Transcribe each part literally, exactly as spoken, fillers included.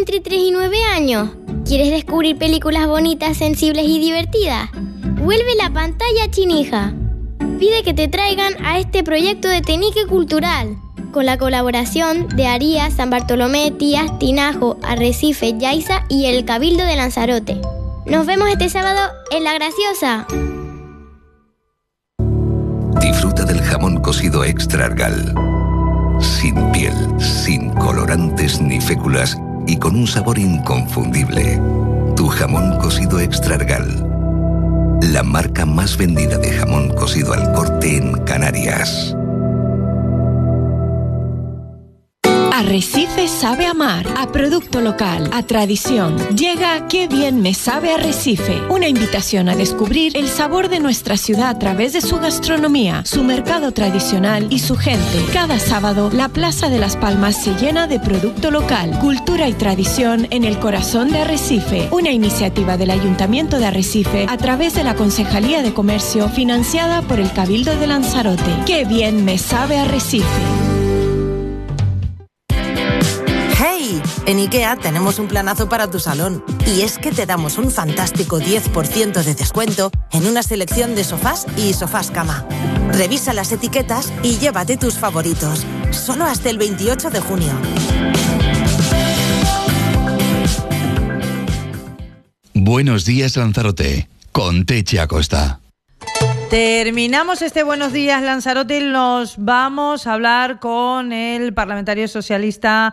entre tres y nueve años? ¿Quieres descubrir películas bonitas, sensibles y divertidas? Vuelve la pantalla chinija. Pide que te traigan a este proyecto de Tenique Cultural, con la colaboración de Arías, San Bartolomé, Tías, Tinajo, Arrecife, Yaiza y el Cabildo de Lanzarote. Nos vemos este sábado en La Graciosa. Disfruta del jamón cocido Extra Argal. Sin piel, sin colorantes ni féculas y con un sabor inconfundible. Tu jamón cocido Extra Argal. La marca más vendida de jamón cocido al corte en Canarias. Arrecife sabe amar, a producto local, a tradición. Llega Qué bien me sabe Arrecife, una invitación a descubrir el sabor de nuestra ciudad a través de su gastronomía, su mercado tradicional y su gente. Cada sábado, la Plaza de las Palmas se llena de producto local, cultura y tradición en el corazón de Arrecife, una iniciativa del Ayuntamiento de Arrecife a través de la Concejalía de Comercio financiada por el Cabildo de Lanzarote. Qué bien me sabe Arrecife. ¡Hey! En IKEA tenemos un planazo para tu salón. Y es que te damos un fantástico diez por ciento de descuento en una selección de sofás y sofás cama. Revisa las etiquetas y llévate tus favoritos. Solo hasta el veintiocho de junio. Buenos días, Lanzarote, con Techi Acosta. Terminamos este Buenos Días Lanzarote y nos vamos a hablar con el parlamentario socialista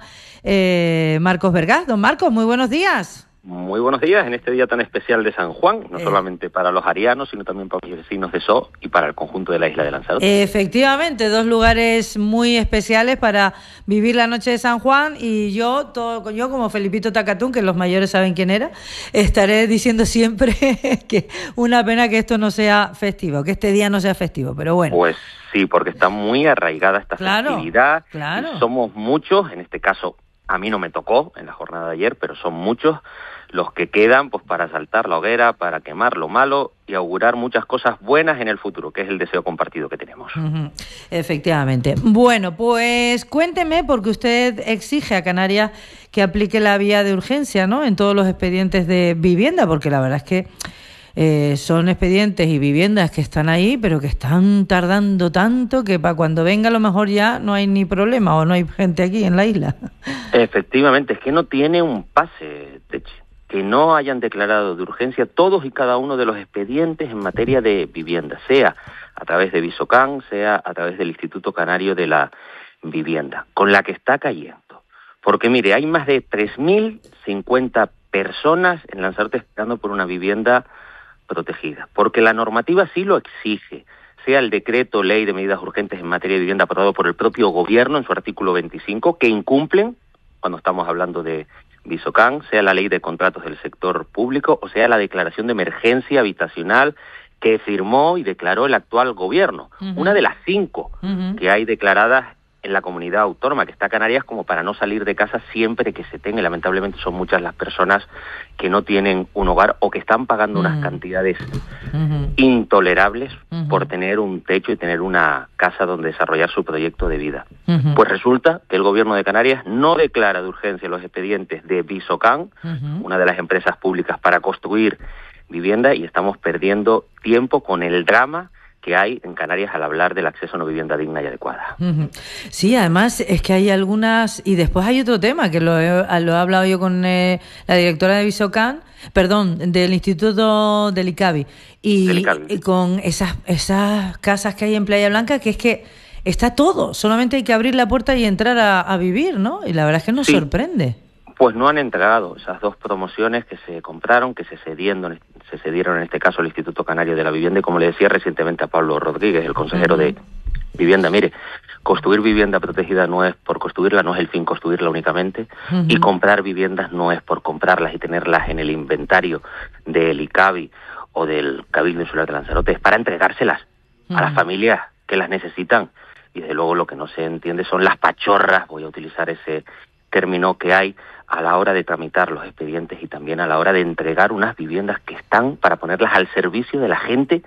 eh, Marcos Vergaz. Don Marcos, muy buenos días. Muy buenos días en este día tan especial de San Juan, no eh. solamente para los arianos, sino también para los vecinos de So y para el conjunto de la isla de Lanzarote. Efectivamente, dos lugares muy especiales para vivir la noche de San Juan y yo, todo, yo como Felipito Tacatún, que los mayores saben quién era, estaré diciendo siempre que una pena que esto no sea festivo, que este día no sea festivo, pero bueno. Pues sí, porque está muy arraigada esta claro, festividad, claro. Y somos muchos, en este caso a mí no me tocó en la jornada de ayer, pero son muchos los que quedan pues para saltar la hoguera, para quemar lo malo y augurar muchas cosas buenas en el futuro, que es el deseo compartido que tenemos. Uh-huh. Efectivamente. Bueno, pues cuénteme, porque usted exige a Canarias que aplique la vía de urgencia, ¿no?, en todos los expedientes de vivienda, porque la verdad es que eh, son expedientes y viviendas que están ahí, pero que están tardando tanto que para cuando venga a lo mejor ya no hay ni problema o no hay gente aquí en la isla. Efectivamente, es que no tiene un pase, Techi. Que no hayan declarado de urgencia todos y cada uno de los expedientes en materia de vivienda, sea a través de Visocan, sea a través del Instituto Canario de la Vivienda, con la que está cayendo. Porque mire, hay más de tres mil cincuenta personas en Lanzarote esperando por una vivienda protegida, porque la normativa sí lo exige, sea el decreto ley de medidas urgentes en materia de vivienda aprobado por el propio gobierno en su artículo veinticinco, que incumplen cuando estamos hablando de Visocan, sea la ley de contratos del sector público o sea la declaración de emergencia habitacional que firmó y declaró el actual gobierno, uh-huh. una de las cinco uh-huh. que hay declaradas en la comunidad autónoma, que está Canarias, como para no salir de casa siempre que se tenga. Lamentablemente son muchas las personas que no tienen un hogar o que están pagando uh-huh. unas cantidades uh-huh. intolerables uh-huh. por tener un techo y tener una casa donde desarrollar su proyecto de vida. Uh-huh. Pues resulta que el gobierno de Canarias no declara de urgencia los expedientes de Visocan, uh-huh. una de las empresas públicas para construir vivienda, y estamos perdiendo tiempo con el drama que hay en Canarias al hablar del acceso a una vivienda digna y adecuada. Sí, además es que hay algunas, y después hay otro tema, que lo he, lo he hablado yo con eh, la directora de Visocan, perdón, del Instituto del ICABI, y, del ICABI. y con esas, esas casas que hay en Playa Blanca, que es que está todo, solamente hay que abrir la puerta y entrar a, a vivir, ¿no? Y la verdad es que nos sí. sorprende. Pues no han entregado esas dos promociones que se compraron, que se cedieron, se cedieron en este caso al Instituto Canario de la Vivienda, y como le decía recientemente a Pablo Rodríguez, el consejero uh-huh. de Vivienda, mire, construir vivienda protegida no es por construirla, no es el fin construirla únicamente, uh-huh. y comprar viviendas no es por comprarlas y tenerlas en el inventario del ICABI o del Cabildo Insular de Lanzarote, es para entregárselas uh-huh. a las familias que las necesitan. Y desde luego lo que no se entiende son las pachorras, voy a utilizar ese término, que hay a la hora de tramitar los expedientes y también a la hora de entregar unas viviendas que están para ponerlas al servicio de la gente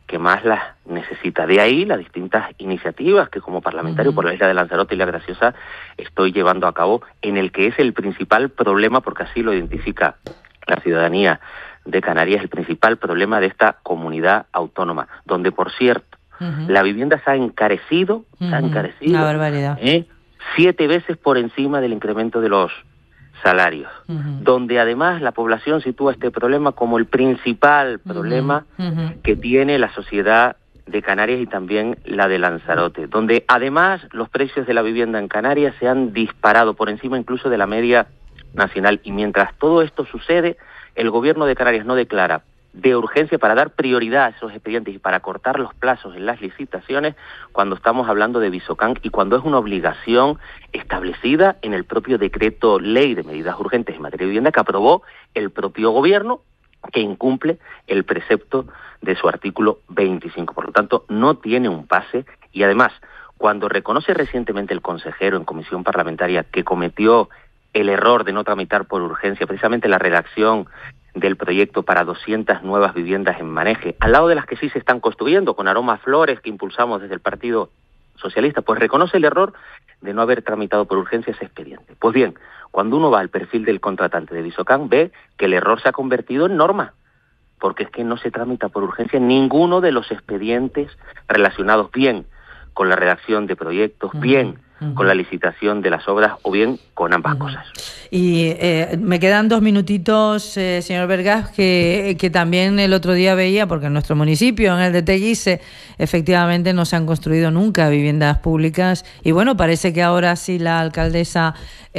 que más las necesita. De ahí las distintas iniciativas que como parlamentario uh-huh. por la isla de Lanzarote y La Graciosa estoy llevando a cabo, en el que es el principal problema, porque así lo identifica la ciudadanía de Canarias, el principal problema de esta comunidad autónoma, donde, por cierto, uh-huh. la vivienda se ha encarecido, uh-huh. se ha encarecido, una barbaridad. ¿eh? siete veces por encima del incremento de los salarios, uh-huh. donde además la población sitúa este problema como el principal problema uh-huh. que tiene la sociedad de Canarias y también la de Lanzarote, donde además los precios de la vivienda en Canarias se han disparado por encima incluso de la media nacional, y mientras todo esto sucede, el gobierno de Canarias no declara de urgencia para dar prioridad a esos expedientes y para cortar los plazos en las licitaciones cuando estamos hablando de Visocán y cuando es una obligación establecida en el propio decreto ley de medidas urgentes en materia de vivienda que aprobó el propio gobierno, que incumple el precepto de su artículo veinticinco. Por lo tanto, no tiene un pase, y además, cuando reconoce recientemente el consejero en comisión parlamentaria que cometió el error de no tramitar por urgencia precisamente la redacción del proyecto para doscientas nuevas viviendas en Maneje, al lado de las que sí se están construyendo, con aroma a flores que impulsamos desde el Partido Socialista, pues reconoce el error de no haber tramitado por urgencia ese expediente. Pues bien, cuando uno va al perfil del contratante de Visocán, ve que el error se ha convertido en norma, porque es que no se tramita por urgencia ninguno de los expedientes relacionados bien con la redacción de proyectos, uh-huh. bien uh-huh. con la licitación de las obras o bien con ambas uh-huh. cosas. Y eh, me quedan dos minutitos, eh, señor Vergás, que, que también el otro día veía, porque en nuestro municipio, en el de Teguise, efectivamente no se han construido nunca viviendas públicas, y bueno, parece que ahora sí la alcaldesa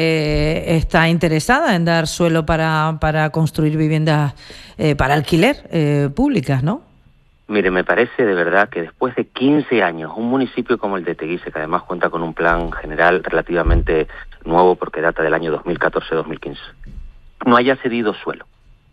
eh, está interesada en dar suelo para, para construir viviendas eh, para alquiler eh, públicas, ¿no? Mire, me parece de verdad que después de quince años, un municipio como el de Teguise, que además cuenta con un plan general relativamente nuevo porque data del año dos mil catorce dos mil quince, no haya cedido suelo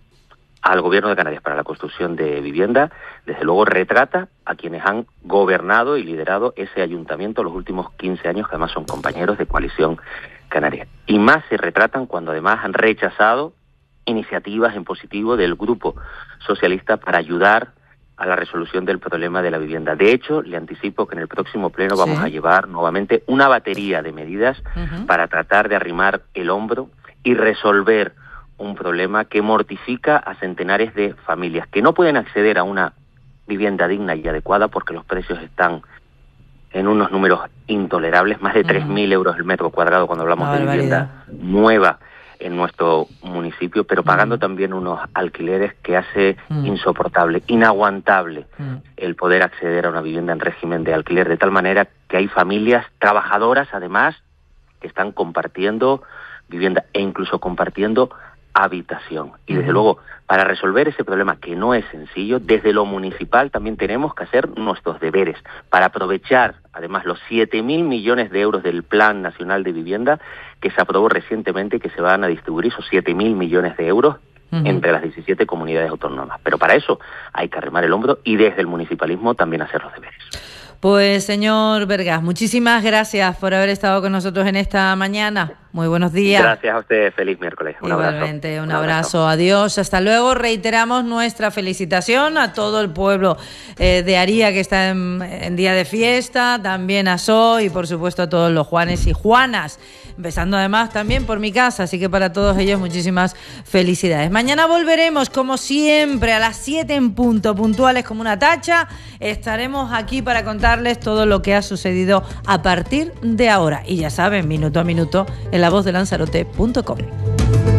al gobierno de Canarias para la construcción de vivienda, desde luego retrata a quienes han gobernado y liderado ese ayuntamiento los últimos quince años, que además son compañeros de Coalición Canaria. Y más se retratan cuando además han rechazado iniciativas en positivo del Grupo Socialista para ayudar a la resolución del problema de la vivienda. De hecho, le anticipo que en el próximo pleno sí. vamos a llevar nuevamente una batería de medidas uh-huh. para tratar de arrimar el hombro y resolver un problema que mortifica a centenares de familias que no pueden acceder a una vivienda digna y adecuada porque los precios están en unos números intolerables, más de uh-huh. tres mil euros el metro cuadrado cuando hablamos de vivienda nueva en nuestro municipio, pero pagando mm. también unos alquileres que hace mm. insoportable, inaguantable mm. el poder acceder a una vivienda en régimen de alquiler, de tal manera que hay familias trabajadoras, además, que están compartiendo vivienda e incluso compartiendo habitación. Y desde mm. luego, para resolver ese problema, que no es sencillo, desde lo municipal también tenemos que hacer nuestros deberes para aprovechar, además, los siete mil millones de euros del Plan Nacional de Vivienda que se aprobó recientemente y que se van a distribuir esos siete mil millones de euros uh-huh. entre las diecisiete comunidades autónomas. Pero para eso hay que arrimar el hombro y desde el municipalismo también hacer los deberes. Pues, señor Vergás, muchísimas gracias por haber estado con nosotros en esta mañana. Muy buenos días. Gracias a usted. Feliz miércoles. Un Igualmente, abrazo. un, un abrazo. abrazo. Adiós. Hasta luego. Reiteramos nuestra felicitación a todo el pueblo eh, de Aría, que está en, en día de fiesta, también a So y, por supuesto, a todos los Juanes y Juanas, empezando además también por mi casa. Así que para todos ellos, muchísimas felicidades. Mañana volveremos, como siempre, a las siete en punto, puntuales como una tacha. Estaremos aquí para contarles todo lo que ha sucedido a partir de ahora. Y ya saben, minuto a minuto, en la voz de Lanzarote punto com.